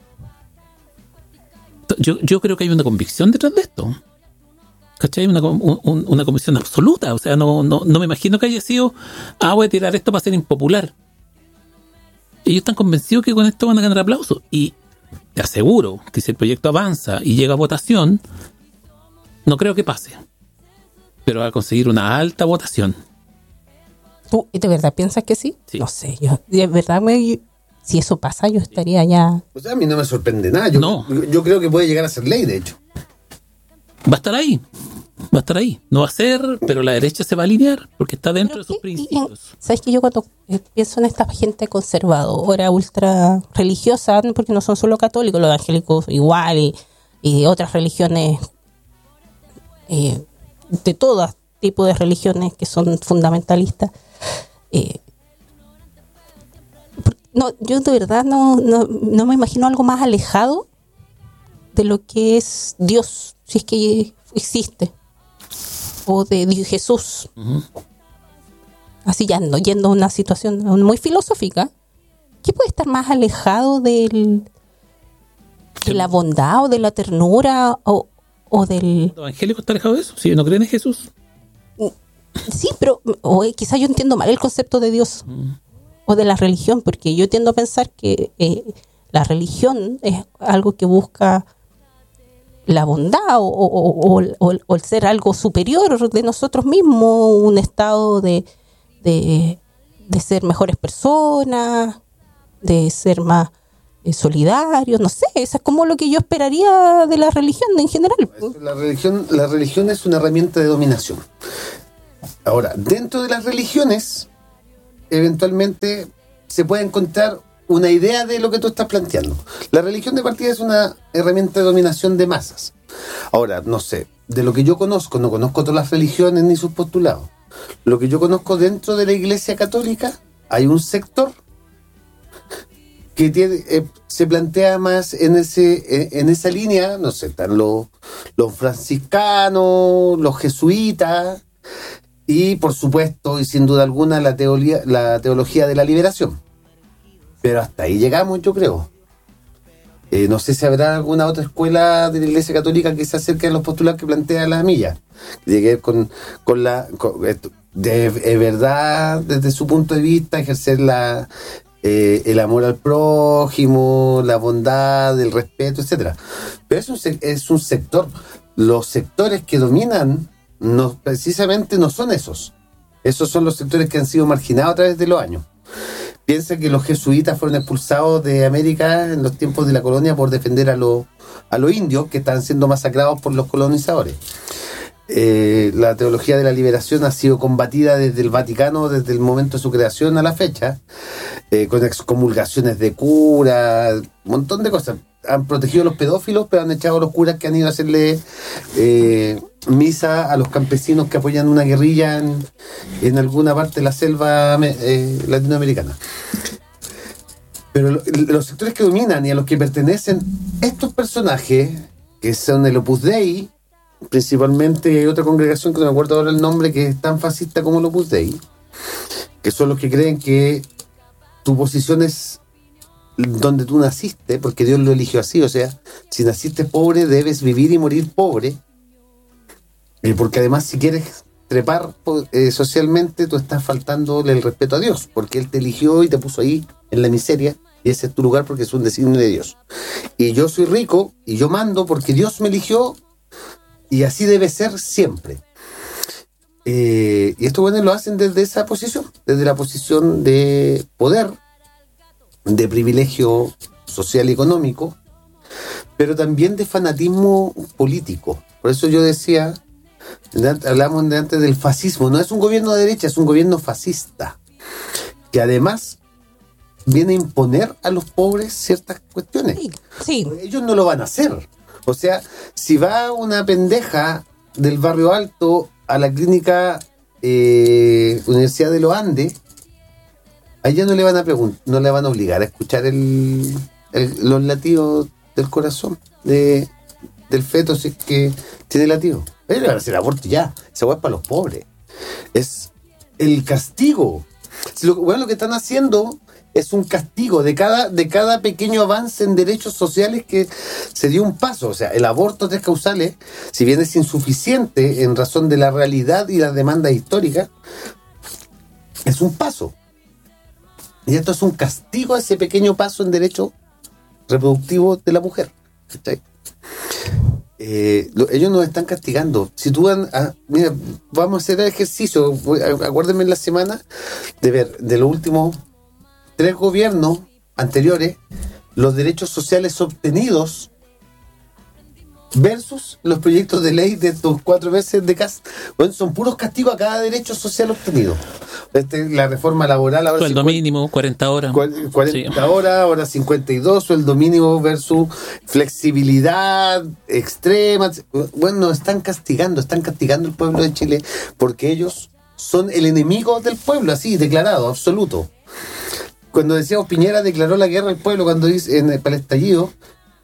S1: Yo creo que hay una convicción detrás de esto. ¿Cachai? Una convicción absoluta. O sea, no me imagino que haya sido, voy a tirar esto para ser impopular. Ellos están convencidos que con esto van a ganar aplausos. Y te aseguro que si el proyecto avanza y llega a votación, no creo que pase. Pero va a conseguir una alta votación.
S3: ¿Tú de verdad piensas que sí?
S1: Sí.
S3: No sé, yo de verdad, si eso pasa, yo estaría ya...
S2: O sea, a mí no me sorprende nada. Yo creo que puede llegar a ser ley, de hecho.
S1: Va a estar ahí. No va a ser, pero la derecha se va a alinear porque está dentro de sus principios.
S3: ¿Sabes que yo cuando pienso en esta gente conservadora, ultra religiosa, porque no son solo católicos, los evangélicos igual, y otras religiones, de todo tipo de religiones que son fundamentalistas, yo de verdad no me imagino algo más alejado de lo que es Dios, si es que existe, o de Dios, Jesús. Uh-huh. Así ya yendo a una situación muy filosófica, ¿qué puede estar más alejado de la bondad o de la ternura o del...
S1: ¿Los evangélicos están alejados de eso? Si no creen en Jesús.
S3: Sí, pero quizás yo entiendo mal el concepto de Dios o de la religión, porque yo tiendo a pensar que la religión es algo que busca la bondad o el ser algo superior de nosotros mismos, un estado de ser mejores personas, de ser más solidarios, no sé, eso es como lo que yo esperaría de la religión en general.
S2: La religión es una herramienta de dominación. Ahora, dentro de las religiones, eventualmente se puede encontrar una idea de lo que tú estás planteando. La religión de partida es una herramienta de dominación de masas. Ahora, no sé, de lo que yo conozco, no conozco todas las religiones ni sus postulados. Lo que yo conozco dentro de la Iglesia Católica, hay un sector que se plantea más en esa línea, no sé, están los franciscanos, los jesuitas y, por supuesto, y sin duda alguna, la teología de la liberación. Pero hasta ahí llegamos, yo creo. No sé si habrá alguna otra escuela de la Iglesia Católica que se acerque a los postulados que plantea la Milla. Tiene que ver con de verdad, desde su punto de vista, ejercer el amor al prójimo, la bondad, el respeto, etcétera. Pero es un sector. Los sectores que dominan precisamente no son esos. Esos son los sectores que han sido marginados a través de los años. Piensa que los jesuitas fueron expulsados de América en los tiempos de la colonia por defender a los indios que estaban siendo masacrados por los colonizadores. La teología de la liberación ha sido combatida desde el Vaticano, desde el momento de su creación a la fecha, con excomulgaciones de curas, un montón de cosas. Han protegido a los pedófilos, pero han echado a los curas que han ido a hacerle misa a los campesinos que apoyan una guerrilla en alguna parte de la selva latinoamericana. Pero los sectores que dominan y a los que pertenecen estos personajes, que son el Opus Dei, principalmente hay otra congregación que no me acuerdo ahora el nombre, que es tan fascista como el Opus Dei, que son los que creen que tu posición es donde tú naciste, porque Dios lo eligió así. O sea, si naciste pobre, debes vivir y morir pobre, porque además si quieres trepar socialmente, tú estás faltándole el respeto a Dios, porque Él te eligió y te puso ahí en la miseria, y ese es tu lugar porque es un designio de Dios. Y yo soy rico y yo mando porque Dios me eligió, y así debe ser siempre. Y estos buenos lo hacen desde esa posición, desde la posición de poder, de privilegio social y económico, pero también de fanatismo político. Por eso yo decía, hablamos antes del fascismo. No es un gobierno de derecha, es un gobierno fascista, que además viene a imponer a los pobres ciertas cuestiones.
S3: Sí.
S2: Ellos no lo van a hacer. O sea, si va una pendeja del barrio alto a la clínica Universidad de los Andes, a ella no le van a obligar a escuchar los latidos del corazón del feto, si es que tiene latido. Pero le van a hacer aborto ya. Esa hueá es para los pobres. Es el castigo. Si lo que están haciendo es un castigo de cada pequeño avance en derechos sociales que se dio un paso. O sea, el aborto 3 causales, si bien es insuficiente en razón de la realidad y las demandas históricas, es un paso. Y esto es un castigo a ese pequeño paso en derecho reproductivo de la mujer. ¿Cachai? Ellos nos están castigando. Si tú mira, vamos a hacer el ejercicio. Acuérdenme en la semana de ver de los últimos 3 gobiernos anteriores los derechos sociales obtenidos versus los proyectos de ley de estos 4 veces de casa. Bueno, son puros castigos a cada derecho social obtenido. La reforma laboral ahora
S1: sueldo mínimo, 40 horas.
S2: 40
S1: sí.
S2: horas, ahora 52, sueldo mínimo versus flexibilidad extrema. Bueno, nos están castigando el pueblo de Chile porque ellos son el enemigo del pueblo, así, declarado, absoluto. Cuando decíamos Piñera declaró la guerra al pueblo para el estallido,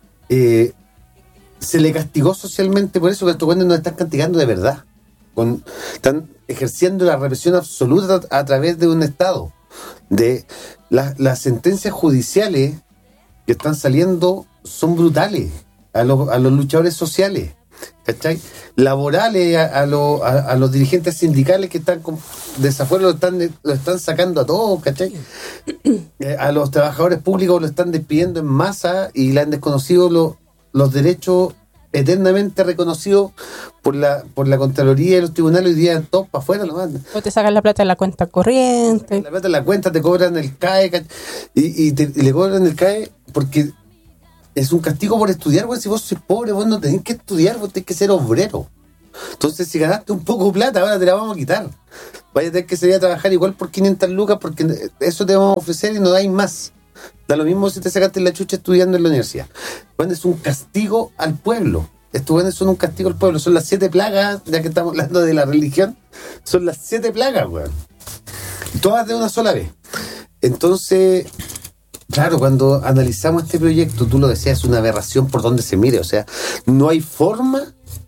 S2: se le castigó socialmente por eso, que estos buenos nos están castigando de verdad. Están ejerciendo la represión absoluta a través de un Estado. De las sentencias judiciales que están saliendo son brutales a los luchadores sociales, ¿cachai? Laborales, a los dirigentes sindicales que están con desafuero, lo están sacando a todos, ¿cachai? A los trabajadores públicos lo están despidiendo en masa y le han desconocido los derechos eternamente reconocidos por la Contraloría y los tribunales. Hoy día todos para afuera lo mandan.
S3: O te sacan la plata de la cuenta corriente.
S2: La plata de la cuenta, te cobran el CAE y le cobran el CAE porque es un castigo por estudiar, weón. Si vos sois pobre, vos no tenés que estudiar, vos tenés que ser obrero. Entonces, si ganaste un poco de plata, ahora te la vamos a quitar. Vaya a tener que salir a trabajar igual por 500 lucas, porque eso te vamos a ofrecer y no dais más. Da lo mismo si te sacaste la chucha estudiando en la universidad. Bueno, es un castigo al pueblo. Estos buenos son un castigo al pueblo. Son las 7 plagas, ya que estamos hablando de la religión. Son las 7 plagas, weón. Todas de una sola vez. Entonces, claro, cuando analizamos este proyecto, tú lo decías, es una aberración por donde se mire. O sea, no hay forma.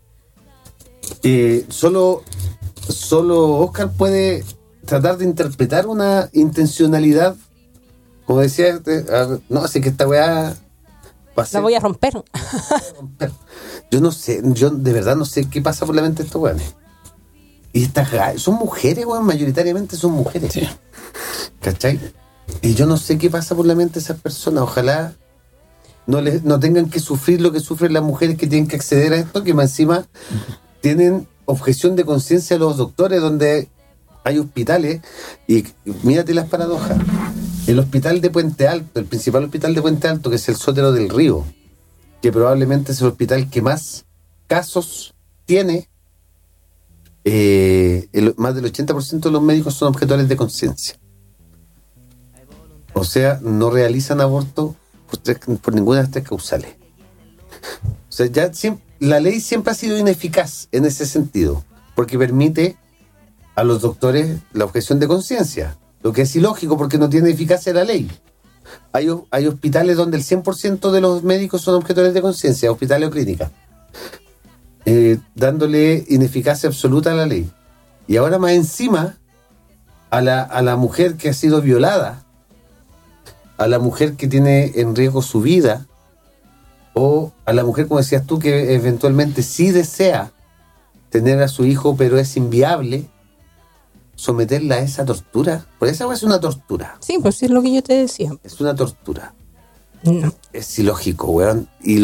S2: Solo Oscar puede tratar de interpretar una intencionalidad. Como decía, no, así que esta weá
S3: la voy a romper.
S2: Yo no sé, yo de verdad no sé qué pasa por la mente de estos weones. Y estas son mujeres, weón, mayoritariamente son mujeres.
S1: Sí.
S2: ¿Cachai? Y yo no sé qué pasa por la mente de esas personas. Ojalá no tengan que sufrir lo que sufren las mujeres que tienen que acceder a esto, que más encima tienen objeción de conciencia a los doctores, donde hay hospitales, y mírate las paradojas. El hospital de Puente Alto, el principal hospital de Puente Alto, que es el Sótero del Río, que probablemente es el hospital que más casos tiene, más del 80% de los médicos son objetores de conciencia. O sea, no realizan aborto por ninguna de estas causales. O sea, la ley siempre ha sido ineficaz en ese sentido, porque permite a los doctores la objeción de conciencia, lo que es ilógico porque no tiene eficacia la ley. Hay hospitales donde el 100% de los médicos son objetores de conciencia, hospitales o clínicas, dándole ineficacia absoluta a la ley. Y ahora más encima, a la mujer que ha sido violada, a la mujer que tiene en riesgo su vida, o a la mujer, como decías tú, que eventualmente sí desea tener a su hijo, pero es inviable, someterla a esa tortura. Porque esa es una tortura.
S3: Sí, pues es lo que yo te decía.
S2: Es una tortura.
S3: No.
S2: Es ilógico, weón. Y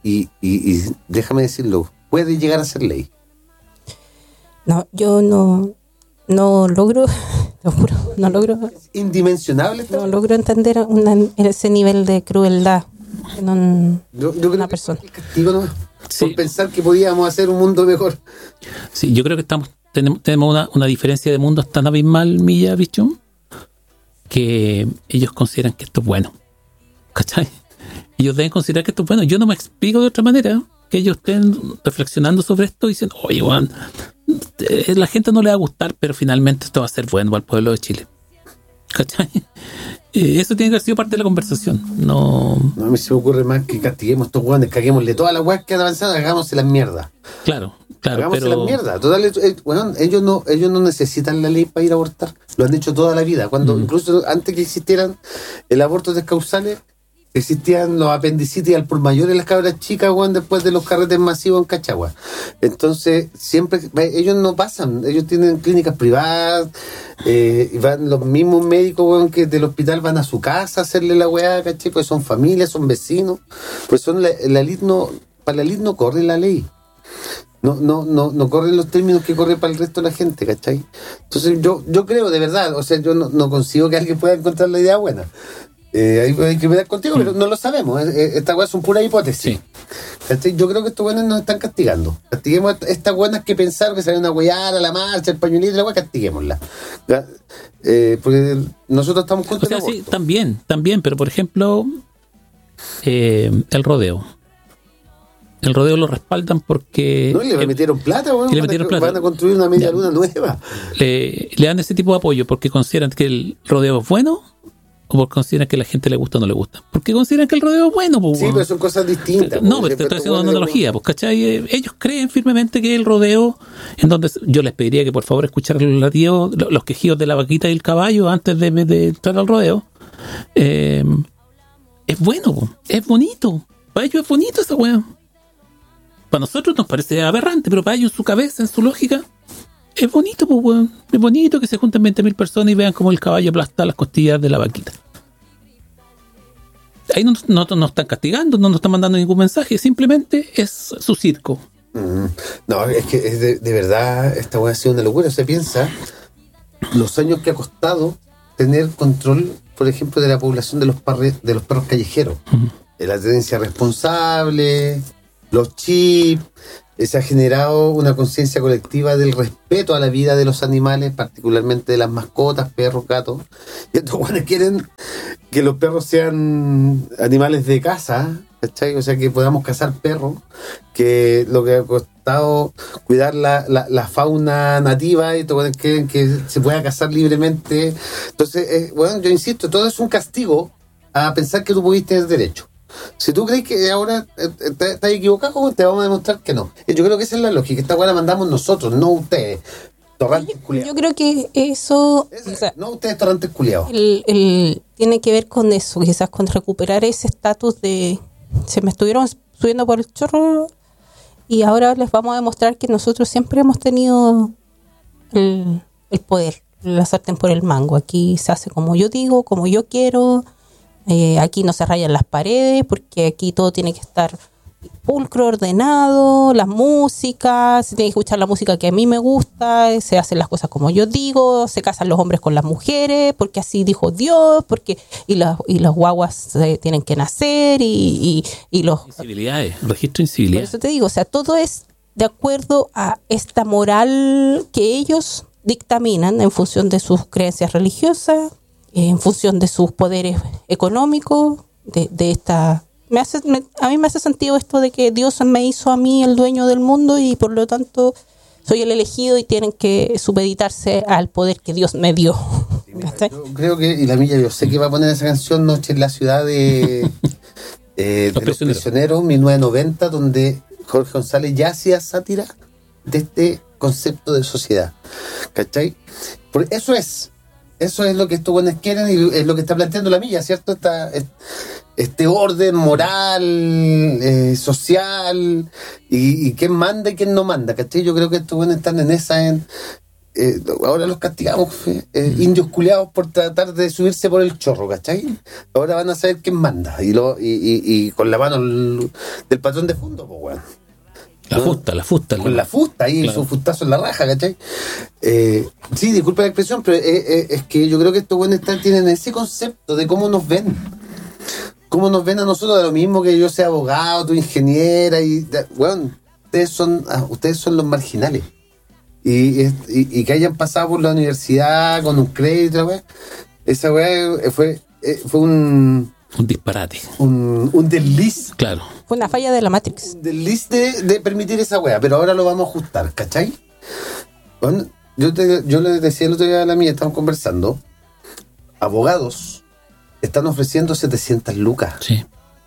S2: déjame decirlo, puede llegar a ser ley.
S3: No, yo no logro, lo juro, no logro.
S2: Es indimensionable.
S3: No logro entender ese nivel de crueldad en
S2: yo creo
S3: una
S2: que
S3: persona.
S2: es castigo, ¿no?
S1: Sí.
S2: Por pensar que podíamos hacer un mundo mejor.
S1: Sí, yo creo que tenemos una diferencia de mundos tan abismal, Milla Bichum, que ellos consideran que esto es bueno. ¿Cachai? Ellos deben considerar que esto es bueno. Yo no me explico de otra manera que ellos estén reflexionando sobre esto y dicen, oye, Juan, la gente no le va a gustar, pero finalmente esto va a ser bueno para el pueblo de Chile. ¿Cachai? Eso tiene que haber sido parte de la conversación. No,
S2: a mí se me ocurre más que castiguemos a estos guantes, caguémosle todas las weas que han avanzado, hagámosle las mierdas.
S1: Claro,
S2: Hagámosle
S1: pero
S2: las mierdas. Total, bueno, ellos no necesitan la ley para ir a abortar. Lo han hecho toda la vida. Cuando incluso antes que existieran el aborto descausales, existían los apendicitis al por mayor en las cabras chicas, weón, después de los carretes masivos en Cachagua. Entonces, siempre, ellos no pasan, ellos tienen clínicas privadas, y van los mismos médicos, weón, que del hospital van a su casa a hacerle la weá, ¿cachai? Pues son familias, son vecinos, pues son para la elite no corre la ley. No corren los términos que corre para el resto de la gente, ¿cachai? Entonces, yo creo, de verdad, o sea, yo no consigo que alguien pueda encontrar la idea buena. Hay que ver contigo, pero no lo sabemos. Estas weas son pura hipótesis. Sí. Yo creo que estos buenos nos están castigando. Castiguemos a estas buenas que pensaron que salieron a huear a la marcha, el pañuelito y la wea, castiguémosla. Porque nosotros estamos contra el aborto.
S1: Sí, también, pero por ejemplo, el rodeo. El rodeo lo respaldan porque...
S2: No, y le metieron plata, weón. Van a construir una media luna nueva.
S1: Le dan ese tipo de apoyo porque consideran que el rodeo es bueno. ¿O porque consideran que a la gente le gusta o no le gusta? Porque consideran que el rodeo es bueno, pues.
S2: Sí, pero son cosas distintas.
S1: No, pero te estoy haciendo una analogía, pues, ¿cachai? Ellos creen firmemente que el rodeo, en donde yo les pediría que por favor escucharan los latidos, los quejidos de la vaquita y el caballo antes de entrar al rodeo. Es bueno, pues, es bonito. Para ellos es bonito esa weá. Para nosotros nos parece aberrante, pero para ellos en su cabeza, en su lógica, es bonito, pues, weón. Es bonito que se junten 20.000 personas y vean cómo el caballo aplasta las costillas de la vaquita. Ahí no nos están castigando, no nos están mandando ningún mensaje, simplemente es su circo.
S2: No, es que es de verdad, esta weá ha sido una locura. Se piensa los años que ha costado tener control por ejemplo, de la población de los perros callejeros. La tenencia responsable, los chips, se ha generado una conciencia colectiva del respeto a la vida de los animales, particularmente de las mascotas, perros, gatos. Y estos buenos quieren que los perros sean animales de casa, ¿cachai? O sea, que podamos cazar perros, que lo que ha costado cuidar la fauna nativa, y estos buenos quieren que se pueda cazar libremente. Entonces, bueno, yo insisto, todo es un castigo a pensar que tú pudiste tener derecho. Si tú crees que ahora estás equivocado, te vamos a demostrar que no. Yo creo que esa es la lógica. Esta weá la mandamos nosotros, no ustedes, torrantes culiados.
S3: Yo creo que eso...
S2: O sea, no ustedes, torrantes culiados.
S3: Tiene que ver con eso, quizás con recuperar ese estatus de... Se me estuvieron subiendo por el chorro y ahora les vamos a demostrar que nosotros siempre hemos tenido el poder, la sartén por el mango. Aquí se hace como yo digo, como yo quiero... aquí no se rayan las paredes porque aquí todo tiene que estar pulcro, ordenado, las músicas, se tiene que escuchar la música que a mí me gusta, se hacen las cosas como yo digo, se casan los hombres con las mujeres porque así dijo Dios, porque y los guaguas tienen que nacer y los...
S1: Incivilidades, registro de incivilidad.
S3: Por eso te digo, o sea, todo es de acuerdo a esta moral que ellos dictaminan en función de sus creencias religiosas, en función de sus poderes económicos, de esta... a mí me hace sentido esto de que Dios me hizo a mí el dueño del mundo y por lo tanto soy el elegido y tienen que supeditarse al poder que Dios me dio.
S2: Sí, mira, yo creo que, y la milla, yo sé que va a poner esa canción Noche en la ciudad de los prisioneros, 1990, donde Jorge González ya hacía sátira de este concepto de sociedad. ¿Cachai? Por eso es lo que estos buenos quieren y es lo que está planteando la milla, ¿cierto? Este orden moral, social, y quién manda y quién no manda, ¿cachai? Yo creo que estos buenos están en esa... ahora los castigamos, indios culiados, por tratar de subirse por el chorro, ¿cachai? Ahora van a saber quién manda, y con la mano del patrón de fondo, pues, weón.
S1: La fusta.
S2: Con la fusta ahí, claro. Su fustazo en la raja, ¿cachai? Sí, disculpa la expresión, pero es que yo creo que estos buenos tienen ese concepto de cómo nos ven. Cómo nos ven a nosotros, de lo mismo que yo sea abogado, tú ingeniera, bueno, ustedes son los marginales. Y que hayan pasado por la universidad con un crédito, esa weá fue un
S1: disparate.
S2: Un desliz.
S1: Claro.
S3: Fue una falla de la Matrix.
S2: Un desliz de permitir esa weá, pero ahora lo vamos a ajustar, ¿cachai? Bueno, yo le decía el otro día a la mía, estábamos conversando, abogados están ofreciendo 700 lucas.
S1: Sí.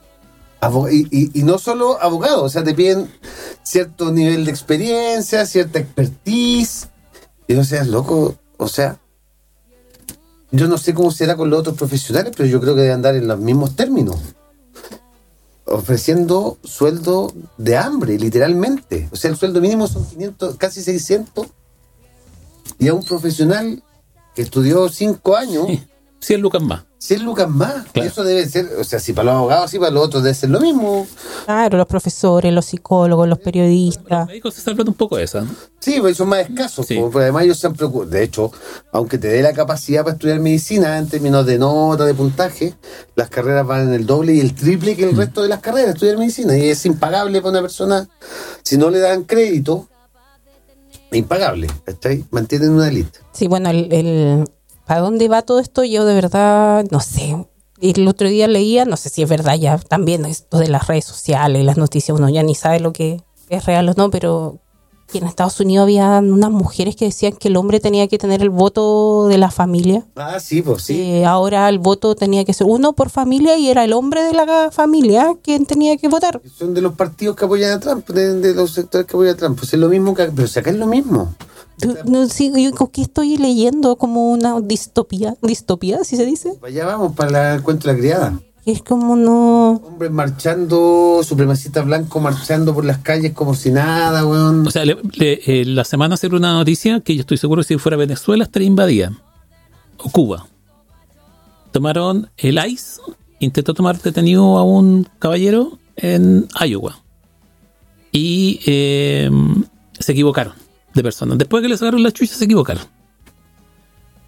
S2: Y no solo abogados, o sea, te piden cierto nivel de experiencia, cierta expertise. Y no seas loco, o sea, yo no sé cómo será con los otros profesionales, pero yo creo que deben andar en los mismos términos. Ofreciendo sueldo de hambre, literalmente. O sea, el sueldo mínimo son 500, casi 600. Y a un profesional que estudió 5 años...
S1: Sí. 100 lucas más.
S2: 100 lucas más.
S1: Claro.
S2: Eso debe ser, o sea, si para los abogados, sí, para los otros debe ser lo mismo.
S3: Claro, los profesores, los psicólogos, los periodistas.
S1: Los médicos se salvan un poco de esa.
S2: Sí, pues son más escasos.
S1: Sí.
S2: Porque además ellos se han preocupado. De hecho, aunque te dé la capacidad para estudiar medicina en términos de nota, de puntaje, las carreras valen el doble y el triple que el resto de las carreras, estudiar medicina. Y es impagable para una persona, si no le dan crédito, impagable. ¿Cachai? Mantienen una élite.
S3: Sí, bueno, ¿para dónde va todo esto? Yo de verdad, no sé. El otro día leía, no sé si es verdad ya, también esto de las redes sociales, las noticias, uno ya ni sabe lo que es real o no, pero que en Estados Unidos había unas mujeres que decían que el hombre tenía que tener el voto de la familia.
S2: Ah, sí, pues sí.
S3: Ahora el voto tenía que ser uno por familia y era el hombre de la familia quien tenía que votar.
S2: Son de los partidos que apoyan a Trump, de los sectores que apoyan a Trump. Pues es lo mismo, pero si acá es lo mismo.
S3: No, sí, yo ¿qué estoy leyendo? Como una distopía, ¿sí se dice?
S2: Allá vamos, para el cuento de la criada.
S3: Es como no...
S2: Hombres marchando, supremacistas blancos marchando por las calles como si nada, weón.
S1: O sea, la semana salió una noticia que yo estoy seguro que si fuera Venezuela estaría invadida. O Cuba. Tomaron el ICE, intentó tomar detenido a un caballero en Iowa. Y se equivocaron de personas. Después que le sacaron la chucha, se equivocaron.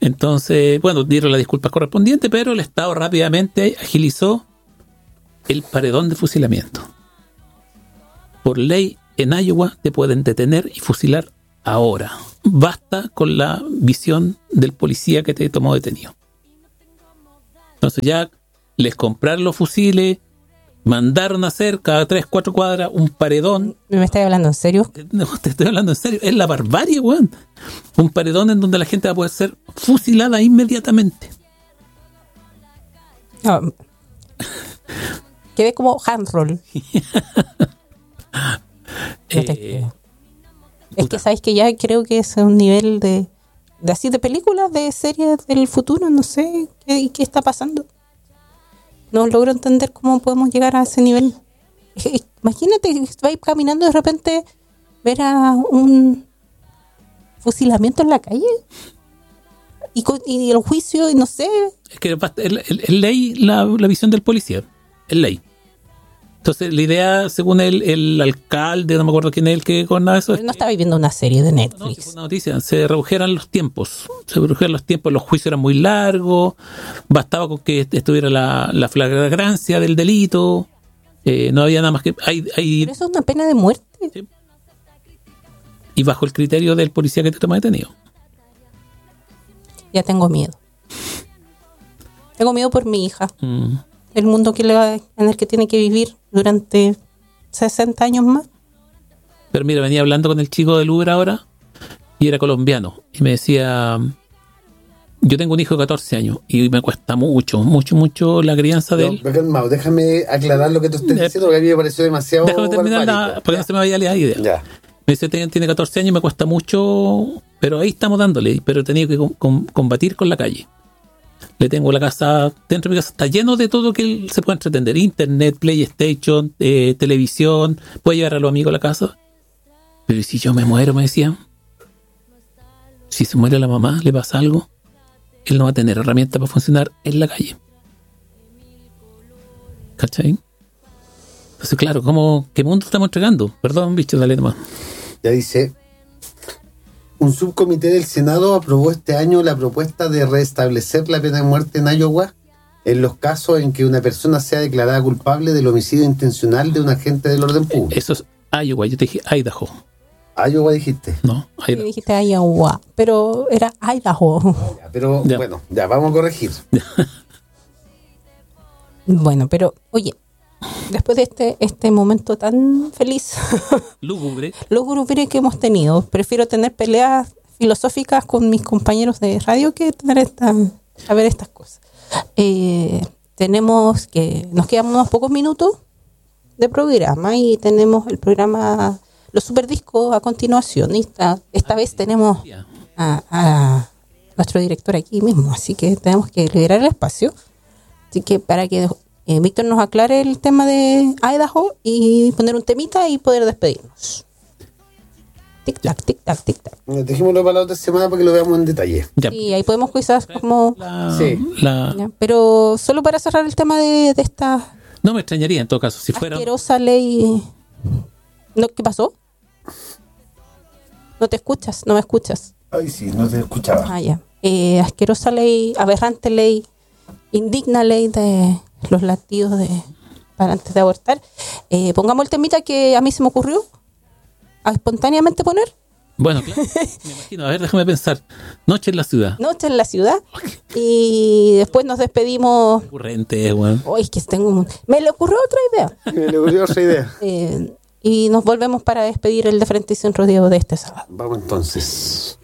S1: Entonces, bueno, dieron las disculpas correspondientes, pero el Estado rápidamente agilizó el paredón de fusilamiento. Por ley, en Iowa te pueden detener y fusilar ahora. Basta con la visión del policía que te tomó detenido. Entonces ya les compraron los fusiles, mandaron a hacer cada 3-4 cuadras un paredón.
S3: ¿Me estás hablando en serio?
S1: No, te estoy hablando en serio. Es la barbarie, weón. Un paredón en donde la gente va a poder ser fusilada inmediatamente.
S3: No. Quedé como handroll. No te creo. Es que sabes que ya creo que es un nivel de así de películas, de series del futuro, no sé qué está pasando. No logro entender cómo podemos llegar a ese nivel. Imagínate, vais caminando y de repente ver a un fusilamiento en la calle y el juicio, y no sé.
S1: Es que es ley la visión del policía. Es ley. Entonces, la idea, según el alcalde, no me acuerdo quién es el que gobernaba eso.
S3: Pero no estaba viendo una serie de Netflix.
S1: No, fue una noticia. Se redujeran los tiempos. Los juicios eran muy largos. Bastaba con que estuviera la flagrancia del delito. No había nada más que.
S3: Pero eso es una pena de muerte.
S1: Sí. Y bajo el criterio del policía que te toma detenido.
S3: Ya tengo miedo. Tengo miedo por mi hija. El mundo en el que tiene que vivir durante 60 años más.
S1: Pero mira, venía hablando con el chico del Uber ahora y era colombiano y me decía, yo tengo un hijo de 14 años y me cuesta mucho la crianza de él.
S2: Pero calmado, déjame aclarar lo que tú estás diciendo, porque a mí me pareció demasiado
S1: déjame terminar porque no se me vaya la idea.
S2: Ya.
S1: Me dice, tiene 14 años y me cuesta mucho, pero ahí estamos dándole, pero he tenido que combatir con la calle. Le tengo la casa, dentro de mi casa está lleno de todo que él se puede entretener: internet, PlayStation, televisión, puede llevar a los amigos a la casa. Pero si yo me muero, me decían, si se muere la mamá, le pasa algo, él no va a tener herramientas para funcionar en la calle. ¿Cachai? Entonces, claro, ¿qué mundo estamos entregando? Perdón, bicho, dale nomás.
S2: Ya dice: un subcomité del Senado aprobó este año la propuesta de restablecer la pena de muerte en Iowa en los casos en que una persona sea declarada culpable del homicidio intencional de un agente del orden público.
S1: Eso es Iowa, yo te dije Idaho.
S2: Iowa dijiste.
S1: No,
S3: Idaho. Sí, dijiste Iowa, pero era Idaho.
S2: Ya, pero
S1: ya.
S2: Bueno, ya vamos a corregir.
S3: Bueno, pero oye, después de este momento tan feliz,
S1: lúgubre
S3: que hemos tenido, prefiero tener peleas filosóficas con mis compañeros de radio que saber estas cosas. Nos quedan unos pocos minutos de programa y tenemos el programa Los Superdiscos a continuación. Y esta vez tenemos a nuestro director aquí mismo, así que tenemos que liberar el espacio. Así que para que Víctor nos aclare el tema de Idaho y poner un temita y poder despedirnos. Tic-tac, tic-tac, tic-tac.
S2: Dejémoslo para la otra semana para que lo veamos en detalle.
S1: Ya.
S3: Sí, ahí podemos quizás como...
S2: Sí.
S3: Ya, pero solo para cerrar el tema de esta...
S1: No me extrañaría en todo caso si fuera...
S3: asquerosa ley... ¿No? ¿Qué pasó? No te escuchas, no me escuchas.
S2: Ay, sí, no te escuchaba.
S3: Ah, ya. Asquerosa ley, aberrante ley, indigna ley de los latidos para antes de abortar. Pongamos el temita que a mí se me ocurrió a espontáneamente poner.
S1: Bueno, claro, me imagino. A ver, déjame pensar. Noche en la ciudad.
S3: Noche en la ciudad. Y después nos despedimos.
S1: Ocurrente, bueno.
S3: Uy, que me le ocurrió otra idea.
S2: Me le ocurrió otra idea.
S3: Y nos volvemos para despedir el de Frente y Sin Rodeo de este sábado.
S2: Vamos entonces.